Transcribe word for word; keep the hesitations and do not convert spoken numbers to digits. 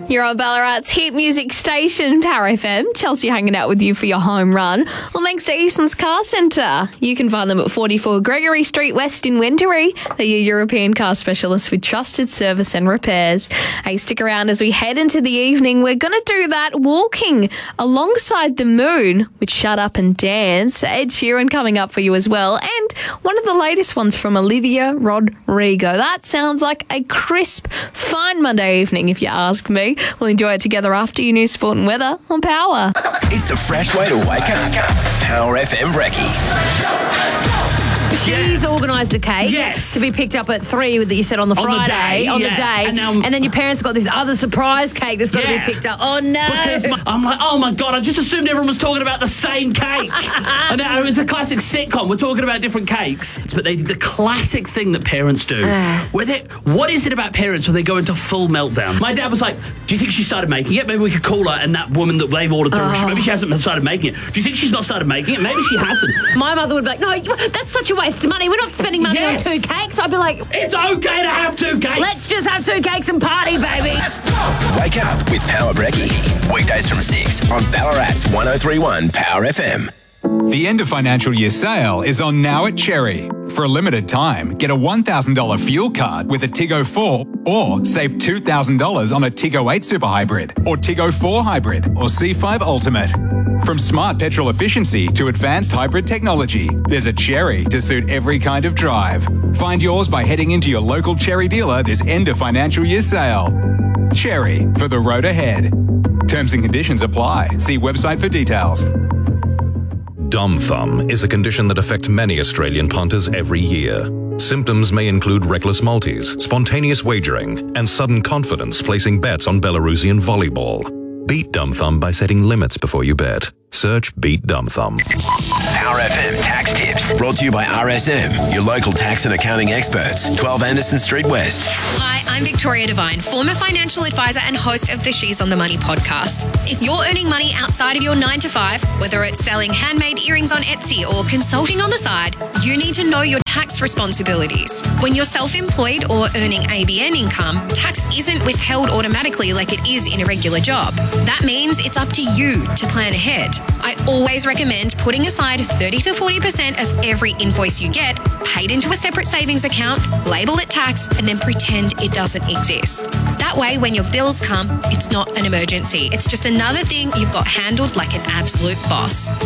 You're on Ballarat's hit music station, Power F M. Chelsea hanging out with you for your home run. Well, thanks to Easton's Car Centre. You can find them at forty-four Gregory Street West in Wendouree. They're your European car specialists with trusted service and repairs. Hey, stick around as we head into the evening. We're going to do that walking alongside the moon with Shut Up and Dance. Ed Sheeran coming up for you as well. And one of the latest ones from Olivia Rodrigo. That sounds like a crisp, fine Monday evening, if you ask me. We'll enjoy it together after your news, sport and weather on Power. It's the fresh way to wake up. Power F M Brekkie. She's organised a cake yes. to be picked up at three that you said on the Friday. On the day. On yeah. the day. And, um, and then your parents got this other surprise cake that's got yeah. to be picked up. Oh, no. Because my, I'm like, oh, my God, I just assumed everyone was talking about the same cake. And it was a classic sitcom. We're talking about different cakes. But they did the classic thing that parents do. Uh. Where they, what is it about parents when they go into full meltdown? My dad was like, do you think she started making it? Maybe we could call her and that woman that they've ordered through, oh. maybe she hasn't started making it. Do you think she's not started making it? Maybe she hasn't. My mother would be like, no, that's such a waste of money. We're not spending money yes. on two cakes. I'd be like, it's okay to have two cakes. Let's just have two cakes and party, baby. Let's go. Wake up with Power Brekkie. Weekdays from six on Ballarat's one oh three one Power F M. The end of financial year sale is on now at Cherry. For a limited time, get a one thousand dollars fuel card with a Tiggo four or save two thousand dollars on a Tiggo eight Super Hybrid or Tiggo four Hybrid or C five Ultimate. From smart petrol efficiency to advanced hybrid technology, there's a Cherry to suit every kind of drive. Find yours by heading into your local Cherry dealer this end of financial year sale. Cherry, for the road ahead. Terms and conditions apply. See website for details. Dumb thumb is a condition that affects many Australian punters every year. Symptoms may include reckless multis, spontaneous wagering, and sudden confidence placing bets on Belarusian volleyball. Beat dumb thumb by setting limits before you bet. Search Beat Dumb Thumb. Power F M Tax Tips. Brought to you by R S M, your local tax and accounting experts. twelve Anderson Street West. Hi, I'm Victoria Devine, former financial advisor and host of the She's on the Money podcast. If you're earning money outside of your nine to five, whether it's selling handmade earrings on Etsy or consulting on the side, you need to know your tax responsibilities. When you're self-employed or earning A B N income, tax isn't withheld automatically like it is in a regular job. That means it's up to you to plan ahead. I always recommend putting aside thirty to forty percent of every invoice you get, paid into a separate savings account, label it tax, and then pretend it doesn't exist. That way, when your bills come, it's not an emergency. It's just another thing you've got handled like an absolute boss.